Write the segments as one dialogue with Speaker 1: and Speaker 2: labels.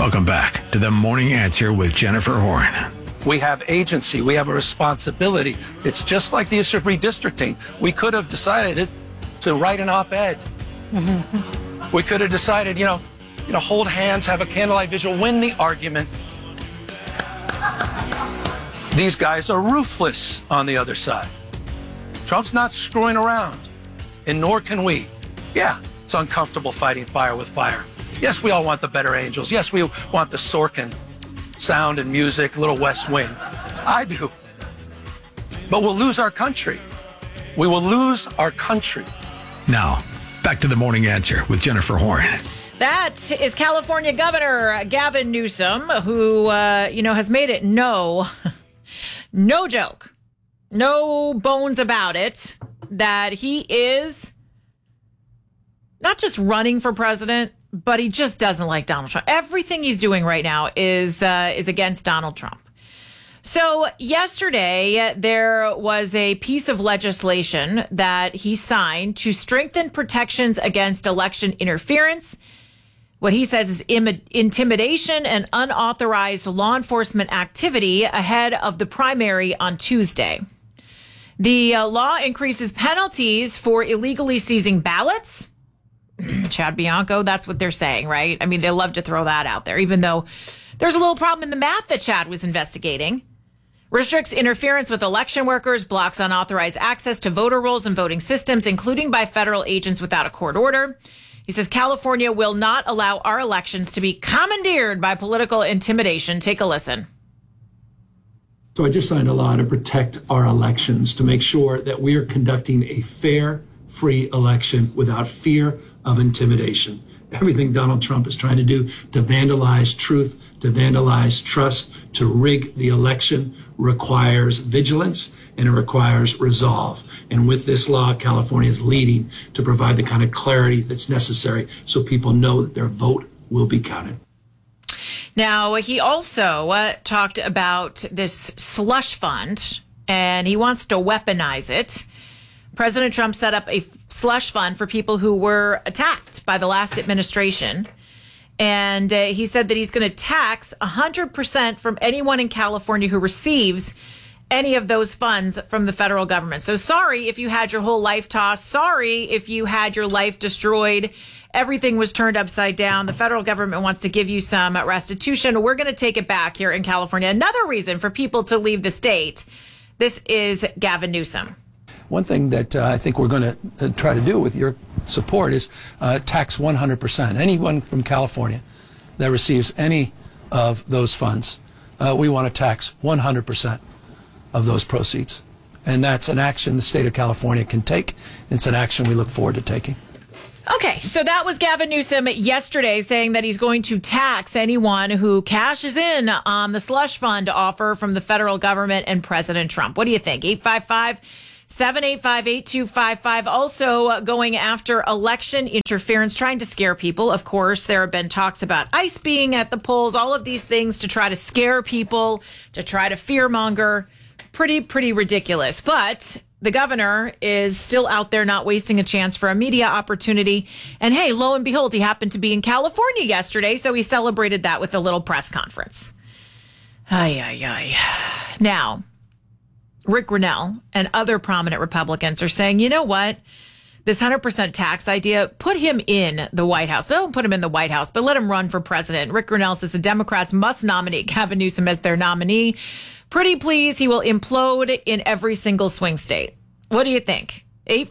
Speaker 1: Welcome back to The Morning Answer with Jennifer Horn.
Speaker 2: We have agency. We have a responsibility. It's just like the issue of redistricting. We could have decided to write an op-ed. We could have decided, hold hands, have a candlelight vigil, win the argument. These guys are ruthless on the other side. Trump's not screwing around, and nor can we. Yeah, it's uncomfortable fighting fire with fire. Yes, we all want the better angels. Yes, we want the Sorkin sound and music, little West Wing. I do. But we'll lose our country. We will lose our country.
Speaker 1: Now, back to The Morning Answer with Jennifer Horn.
Speaker 3: That is California Governor Gavin Newsom, who, has made it no joke, no bones about it, that he is not just running for president, but he just doesn't like Donald Trump. Everything he's doing right now is against Donald Trump. So yesterday, there was a piece of legislation that he signed to strengthen protections against election interference. What he says is intimidation and unauthorized law enforcement activity ahead of the primary on Tuesday. The law increases penalties for illegally seizing ballots. Chad Bianco, that's what they're saying, right? I mean, they love to throw that out there, even though there's a little problem in the math that Chad was investigating. Restricts interference with election workers, blocks unauthorized access to voter rolls and voting systems, including by federal agents without a court order. He says California will not allow our elections to be commandeered by political intimidation. Take a listen.
Speaker 4: So I just signed a law to protect our elections, to make sure that we are conducting a fair, free election without fear of intimidation. Everything Donald Trump is trying to do to vandalize truth, to vandalize trust, to rig the election requires vigilance and it requires resolve. And with this law, California is leading to provide the kind of clarity that's necessary so people know that their vote will be counted.
Speaker 3: Now, he also talked about this slush fund, and he wants to weaponize it. President Trump set up a slush fund for people who were attacked by the last administration. And he said that he's going to tax 100% from anyone in California who receives any of those funds from the federal government. So sorry if you had your whole life tossed. Sorry if you had your life destroyed. Everything was turned upside down. The federal government wants to give you some restitution. We're going to take it back here in California. Another reason for people to leave the state. This is Gavin Newsom.
Speaker 2: One thing that I think we're going to try to do with your support is tax 100%. Anyone from California that receives any of those funds, we want to tax 100% of those proceeds. And that's an action the state of California can take. It's an action we look forward to taking.
Speaker 3: Okay, so that was Gavin Newsom yesterday saying that he's going to tax anyone who cashes in on the slush fund offer from the federal government and President Trump. What do you think? 855-785-8255. Also going after election interference, trying to scare people. Of course, there have been talks about ICE being at the polls, all of these things to try to scare people, to try to fearmonger. Pretty ridiculous. But the governor is still out there not wasting a chance for a media opportunity. And hey, lo and behold, he happened to be in California yesterday, so he celebrated that with a little press conference. Now, Rick Grinnell and other prominent Republicans are saying, you know what? This 100% tax idea, put him in the White House. Don't put him in the White House, but let him run for president. Rick Grinnell says the Democrats must nominate Gavin Newsom as their nominee. Pretty please, he will implode in every single swing state. What do you think?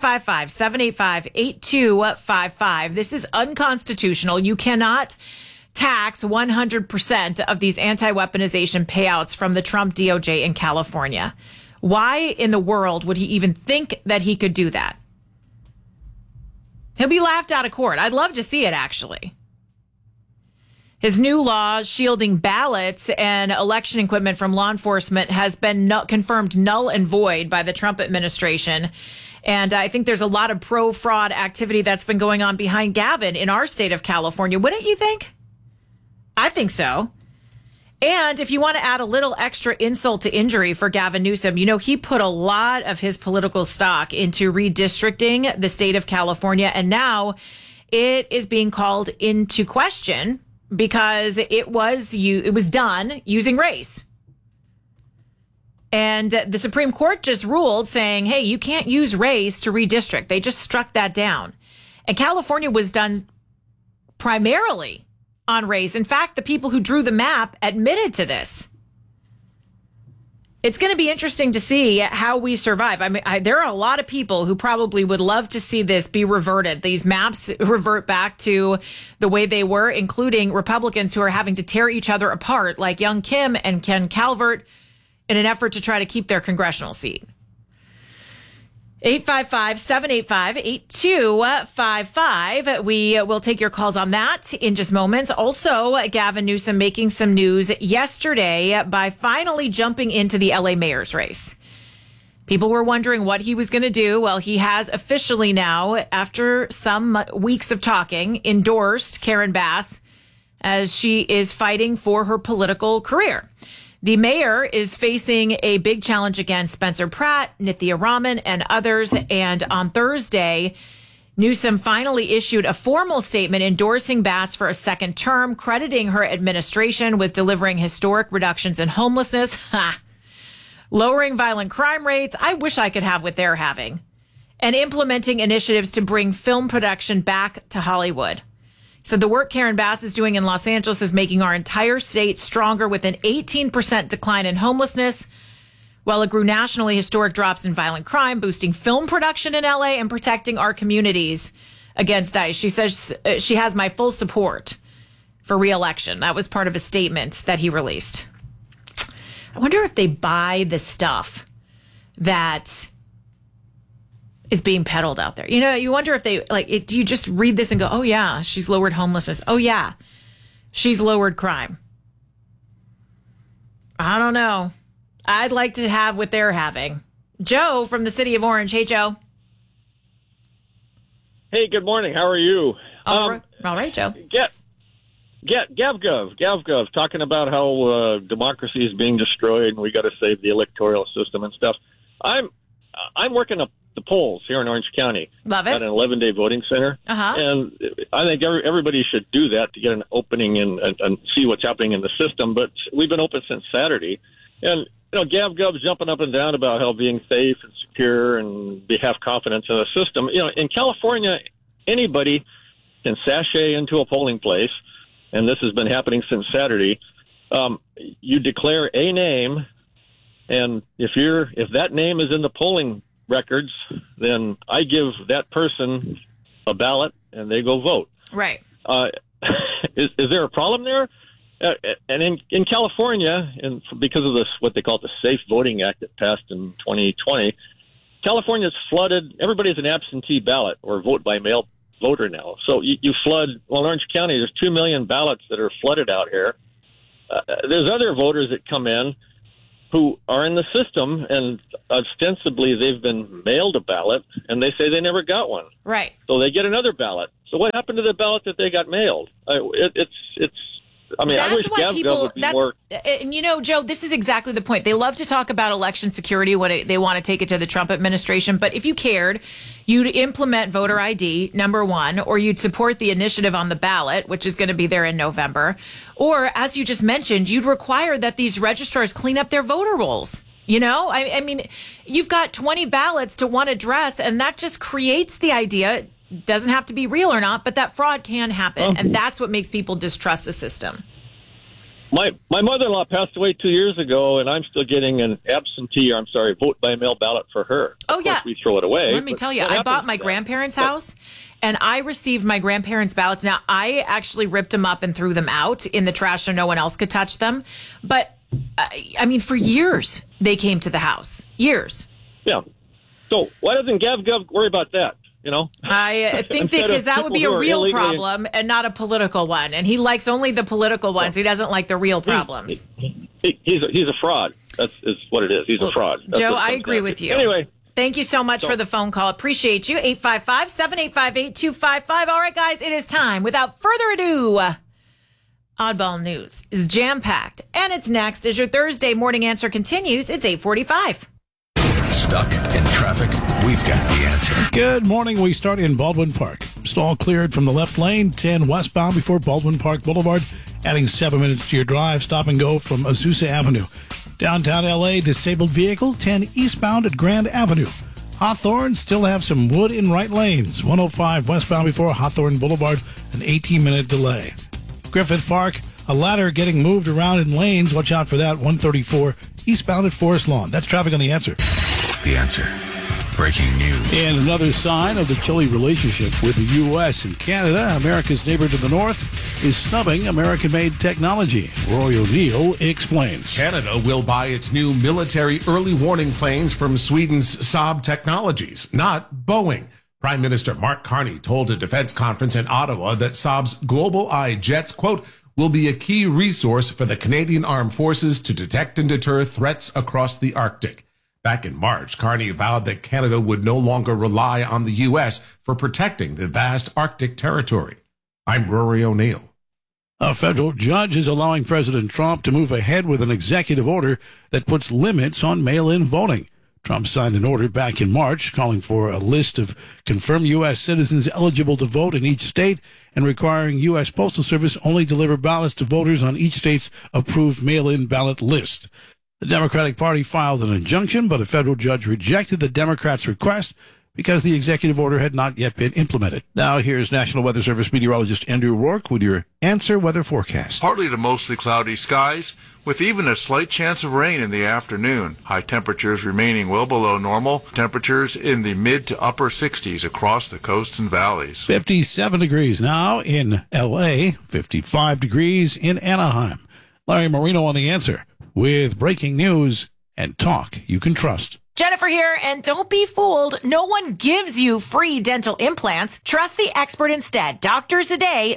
Speaker 3: 855-785-8255. This is unconstitutional. You cannot tax 100% of these anti-weaponization payouts from the Trump DOJ in California. Why in the world would he even think that he could do that? He'll be laughed out of court. I'd love to see it, actually. His new law shielding ballots and election equipment from law enforcement has been confirmed null and void by the Trump administration. And I think there's a lot of pro-fraud activity that's been going on behind Gavin in our state of California. Wouldn't you think? I think so. And if you want to add a little extra insult to injury for Gavin Newsom, you know, he put a lot of his political stock into redistricting the state of California. And now it is being called into question because it was done using race. And the Supreme Court just ruled saying, hey, you can't use race to redistrict. They just struck that down. And California was done primarily on race. In fact, the people who drew the map admitted to this. It's going to be interesting to see how we survive. I mean, there are a lot of people who probably would love to see this be reverted. These maps revert back to the way they were, including Republicans who are having to tear each other apart, like Young Kim and Ken Calvert, in an effort to try to keep their congressional seat. 855-785-8255. We will take your calls on that in just moments. Also, Gavin Newsom making some news yesterday by finally jumping into the LA mayor's race. People were wondering what he was going to do. Well, he has officially now, after some weeks of talking, endorsed Karen Bass as she is fighting for her political career. The mayor is facing a big challenge against Spencer Pratt, Nithya Raman, and others. And on Thursday, Newsom finally issued a formal statement endorsing Bass for a second term, crediting her administration with delivering historic reductions in homelessness, lowering violent crime rates, I wish I could have what they're having, and implementing initiatives to bring film production back to Hollywood. So the work Karen Bass is doing in Los Angeles is making our entire state stronger with an 18% decline in homelessness, while it grew nationally historic drops in violent crime, boosting film production in LA and protecting our communities against ICE. She says she has my full support for re-election. That was part of a statement that he released. I wonder if they buy the stuff that is being peddled out there. You know, you wonder if they, do you just read this and go, oh yeah, she's lowered homelessness. Oh yeah, she's lowered crime. I don't know. I'd like to have what they're having. Joe from the city of Orange. Hey, Joe.
Speaker 5: Hey, good morning. How are you?
Speaker 3: All right, Joe.
Speaker 5: GavGov, talking about how democracy is being destroyed and we got to save the electoral system and stuff. I'm working up the polls here in Orange County.
Speaker 3: Love it.
Speaker 5: At an 11-day voting center.
Speaker 3: Uh-huh.
Speaker 5: And I think everybody should do that to get an opening and see what's happening in the system. But we've been open since Saturday. And, GavGov's jumping up and down about how being safe and secure and have confidence in the system. In California, anybody can sashay into a polling place, and this has been happening since Saturday. You declare a name, and if that name is in the polling records, then I give that person a ballot and they go vote.
Speaker 3: Right.
Speaker 5: Is there a problem there? And in California, and because of this, what they call the Safe Voting Act that passed in 2020, California's flooded. Everybody's an absentee ballot or vote by mail voter now. So you flood. Well, in Orange County, there's 2 million ballots that are flooded out here. There's other voters that come in who are in the system, and ostensibly they've been mailed a ballot, and they say they never got one.
Speaker 3: Right.
Speaker 5: So they get another ballot. So what happened to the ballot that they got mailed? I wish GavGov would be more.
Speaker 3: And Joe, this is exactly the point. They love to talk about election security when they want to take it to the Trump administration. But if you cared, you'd implement voter ID, number one, or you'd support the initiative on the ballot, which is going to be there in November. Or, as you just mentioned, you'd require that these registrars clean up their voter rolls. I mean, you've got 20 ballots to one address, and that just creates the idea. Doesn't have to be real or not, but that fraud can happen. And that's what makes people distrust the system.
Speaker 5: My mother-in-law passed away 2 years ago, and I'm still getting an vote by mail ballot for her.
Speaker 3: Oh, yeah.
Speaker 5: Of course, we throw it away.
Speaker 3: Let me tell you, I bought my grandparents' house, and I received my grandparents' ballots. Now, I actually ripped them up and threw them out in the trash so no one else could touch them. But, for years, they came to the house. Years.
Speaker 5: Yeah. So why doesn't GavGov worry about that?
Speaker 3: I think because that would be a real problem and not a political one. And he likes only the political ones. He doesn't like the real problems.
Speaker 5: He's a fraud. That's what it is. He's a fraud.
Speaker 3: Joe, I agree with you.
Speaker 5: Anyway.
Speaker 3: Thank you so much for the phone call. Appreciate you. 855-785-8255. All right, guys, it is time. Without further ado, Oddball News is jam-packed. And it's next as your Thursday morning answer continues. It's 8:45.
Speaker 1: Stuck in traffic? We've got the answer.
Speaker 6: Good morning. We start in Baldwin Park. Stall cleared from the left lane, 10 westbound before Baldwin Park Boulevard, adding 7 minutes to your drive. Stop and go from Azusa Avenue. Downtown L.A., disabled vehicle, 10 eastbound at Grand Avenue. Hawthorne still have some wood in right lanes. 105 westbound before Hawthorne Boulevard, an 18-minute delay. Griffith Park, a ladder getting moved around in lanes. Watch out for that. 134 eastbound at Forest Lawn. That's traffic on The Answer.
Speaker 1: The Answer. Breaking news.
Speaker 6: And another sign of the chilly relationship with the U.S. and Canada, America's neighbor to the north is snubbing American-made technology. Roy O'Neill explains.
Speaker 7: Canada will buy its new military early warning planes from Sweden's Saab Technologies, not Boeing. Prime Minister Mark Carney told a defense conference in Ottawa that Saab's Global Eye jets, quote, will be a key resource for the Canadian Armed Forces to detect and deter threats across the Arctic. Back in March, Carney vowed that Canada would no longer rely on the U.S. for protecting the vast Arctic territory. I'm Rory O'Neill.
Speaker 6: A federal judge is allowing President Trump to move ahead with an executive order that puts limits on mail-in voting. Trump signed an order back in March calling for a list of confirmed U.S. citizens eligible to vote in each state and requiring U.S. Postal Service only deliver ballots to voters on each state's approved mail-in ballot list. The Democratic Party filed an injunction, but a federal judge rejected the Democrats' request because the executive order had not yet been implemented. Now here's National Weather Service meteorologist Andrew Rourke with your Answer weather forecast.
Speaker 8: Partly to mostly cloudy skies, with even a slight chance of rain in the afternoon. High temperatures remaining well below normal. Temperatures in the mid to upper 60s across the coasts and valleys.
Speaker 6: 57 degrees now in L.A., 55 degrees in Anaheim. Larry Marino on The Answer with breaking news and talk you can trust.
Speaker 3: Jennifer here, and don't be fooled. No one gives you free dental implants. Trust the expert instead. Doctors Today,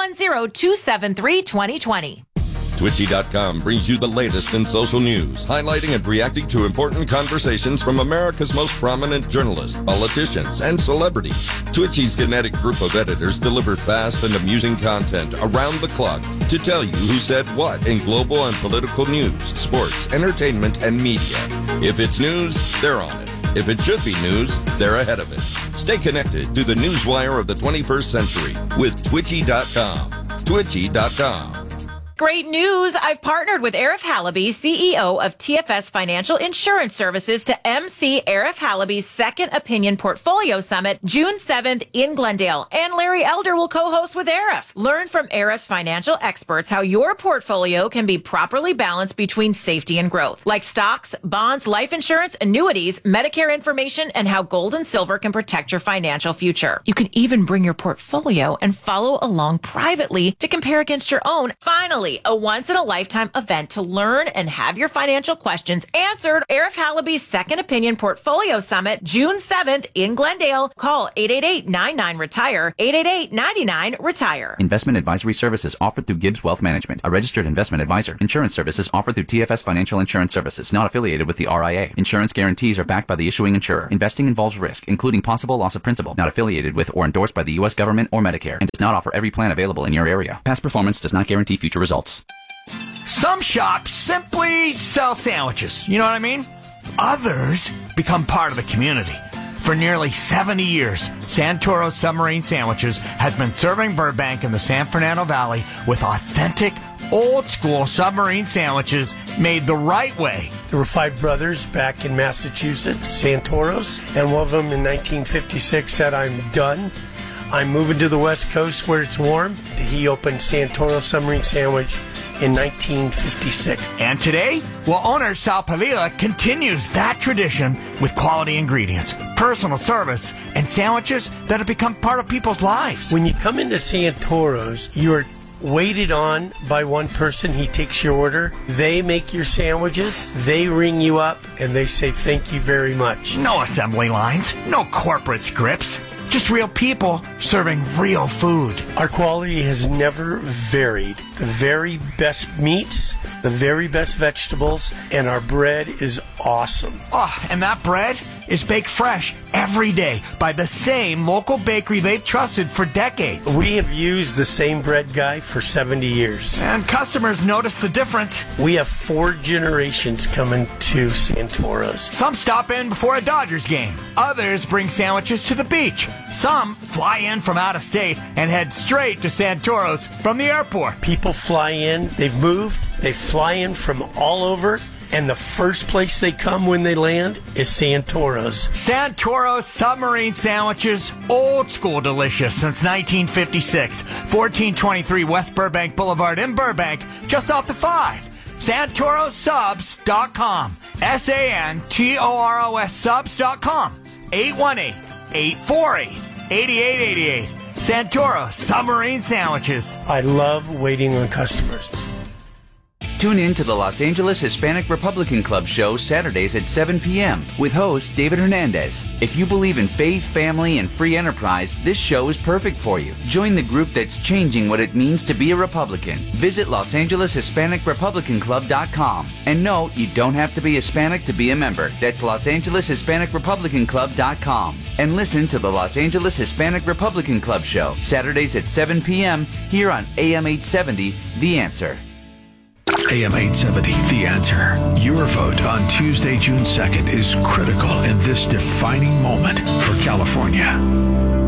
Speaker 3: 310-273-2020.
Speaker 9: Twitchy.com brings you the latest in social news, highlighting and reacting to important conversations from America's most prominent journalists, politicians, and celebrities. Twitchy's kinetic group of editors deliver fast and amusing content around the clock to tell you who said what in global and political news, sports, entertainment, and media. If it's news, they're on it. If it should be news, they're ahead of it. Stay connected to the newswire of the 21st century with Twitchy.com. Twitchy.com.
Speaker 3: Great news. I've partnered with Arif Halaby, CEO of TFS Financial Insurance Services, to MC Arif Halaby's Second Opinion Portfolio Summit, June 7th in Glendale. And Larry Elder will co-host with Arif. Learn from Arif's financial experts how your portfolio can be properly balanced between safety and growth, like stocks, bonds, life insurance, annuities, Medicare information, and how gold and silver can protect your financial future. You can even bring your portfolio and follow along privately to compare against your own. Finally, a once-in-a-lifetime event to learn and have your financial questions answered. Arif Halaby's Second Opinion Portfolio Summit, June 7th in Glendale. Call 888-99-RETIRE, 888-99-RETIRE.
Speaker 10: Investment advisory services offered through Gibbs Wealth Management, a registered investment advisor. Insurance services offered through TFS Financial Insurance Services, not affiliated with the RIA. Insurance guarantees are backed by the issuing insurer. Investing involves risk, including possible loss of principal, not affiliated with or endorsed by the U.S. government or Medicare, and does not offer every plan available in your area. Past performance does not guarantee future results.
Speaker 11: Some shops simply sell sandwiches, you know what I mean? Others become part of the community. For nearly 70 years, Santoro Submarine Sandwiches has been serving Burbank and the San Fernando Valley with authentic, old-school submarine sandwiches made the right way.
Speaker 12: There were 5 brothers back in Massachusetts, Santoros, and one of them in 1956 said, "I'm done. I'm moving to the West Coast where it's warm." He opened Santoro Submarine Sandwich in 1956.
Speaker 11: And today, well, owner Sal Pavila continues that tradition with quality ingredients, personal service, and sandwiches that have become part of people's lives.
Speaker 12: When you come into Santoro's, you're waited on by one person. He takes your order. They make your sandwiches. They ring you up, and they say thank you very much.
Speaker 11: No assembly lines, no corporate scripts. Just real people serving real food.
Speaker 12: Our quality has never varied. The very best meats, the very best vegetables, and our bread is awesome.
Speaker 11: Oh, and that bread is baked fresh every day by the same local bakery they've trusted for decades.
Speaker 12: We have used the same bread guy for 70 years.
Speaker 11: And customers notice the difference.
Speaker 12: We have 4 generations coming to Santoro's.
Speaker 11: Some stop in before a Dodgers game. Others bring sandwiches to the beach. Some fly in from out of state and head straight to Santoro's from the airport.
Speaker 12: People fly in, they've moved, they fly in from all over, and the first place they come when they land is Santoro's.
Speaker 11: Santoro's submarine sandwiches, old school delicious since 1956. 1423 West Burbank Boulevard in Burbank, just off the 5. SantoroSubs.com. SANTOROS subs.com. 818-848-8888. Santoro Submarine Sandwiches.
Speaker 12: I love waiting on customers.
Speaker 10: Tune in to the Los Angeles Hispanic Republican Club show Saturdays at 7 p.m. with host David Hernandez. If you believe in faith, family, and free enterprise, this show is perfect for you. Join the group that's changing what it means to be a Republican. Visit LosAngelesHispanicRepublicanClub.com. And no, you don't have to be Hispanic to be a member. That's LosAngelesHispanicRepublicanClub.com. And listen to the Los Angeles Hispanic Republican Club show Saturdays at 7 p.m. here on AM 870, The Answer.
Speaker 1: AM 870, The Answer. Your vote on Tuesday, June 2nd is critical in this defining moment for California.